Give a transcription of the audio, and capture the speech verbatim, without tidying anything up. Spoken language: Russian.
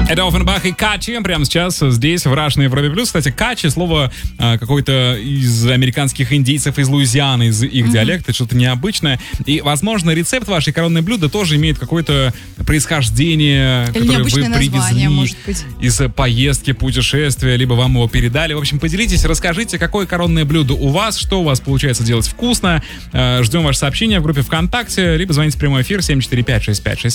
Это Оффенбах и Качи прямо сейчас здесь, в Rush на Европе Плюс. Кстати, Качи — слово а, какой-то из американских индейцев из Луизианы, из их mm-hmm. диалекта, что-то необычное. И, возможно, рецепт вашей коронной блюда тоже имеет какое-то происхождение, или которое вы привезли может быть. из поездки, путешествия, либо вам его передали. В общем, поделитесь, расскажите, какое коронное блюдо у вас, что у вас получается делать вкусно. Ждем ваше сообщение в группе ВКонтакте, либо звоните в прямой эфир семь четыре пять шесть пять шесть.